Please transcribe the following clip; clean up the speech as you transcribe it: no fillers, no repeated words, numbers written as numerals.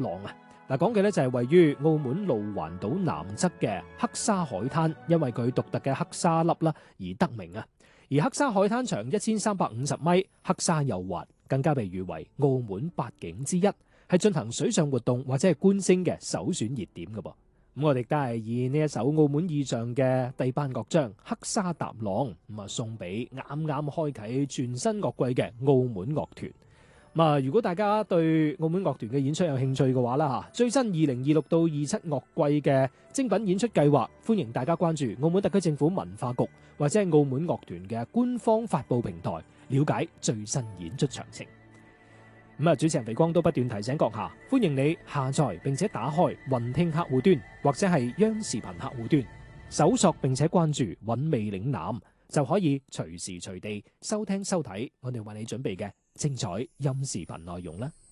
浪啊。嗱，講嘅咧就係位於澳門路環島南側嘅黑沙海灘，因為佢獨特嘅黑沙粒啦而得名啊。而黑沙海灘長1350米，黑沙又滑，更加被譽為澳門八景之一，係進行水上活動或者係觀星嘅首選熱點㗎噃。咁我哋都係以呢一首澳門意象嘅低班樂章《黑沙踏浪》送俾啱啱開啟全新樂季嘅澳門樂團。如果大家對澳門樂團嘅演出有興趣嘅話啦，最新2026到27樂季嘅精品演出計劃，歡迎大家關注澳門特區政府文化局或者係澳門樂團嘅官方發布平台，了解最新演出詳情。主持人肥光都不斷提醒閣下，歡迎你下載並且打開雲聽客戶端或者係央視頻客戶端，搜索並且關注韻味嶺南，就可以隨時隨地收聽收睇我哋為你準備嘅精彩音視頻內容啦。